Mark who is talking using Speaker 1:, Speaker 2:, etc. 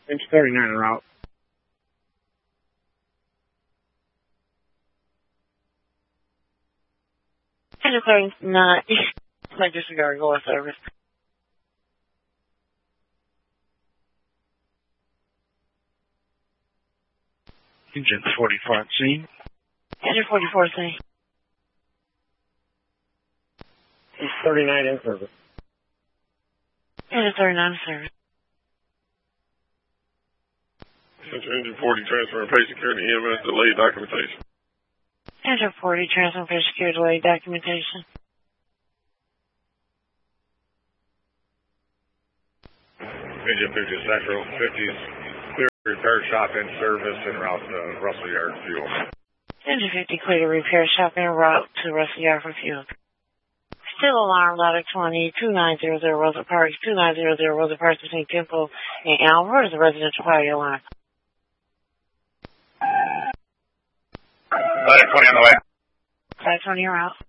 Speaker 1: Inch 39 en route.
Speaker 2: Inch 39. My disregard, go off service.
Speaker 1: Engine 44C.
Speaker 2: Engine 44C.
Speaker 1: Inch 39 in service.
Speaker 2: Engine 39 service.
Speaker 3: Engine 40 transfer and pay security EMS delayed documentation.
Speaker 2: Engine 40 transfer and pay security delayed documentation.
Speaker 4: Engine 50 Central, 50's clear repair shop in service en route to Russell Yard fuel.
Speaker 2: Engine 50 clear to repair shop en route to Russell Yard for fuel. Still alarm, ladder 20, 2900 Rosa Parks, 2900 Rosa Parks between Temple and Alva is a residential fire alarm.
Speaker 4: Ladder 20 on the way.
Speaker 2: Ladder 20, you're out.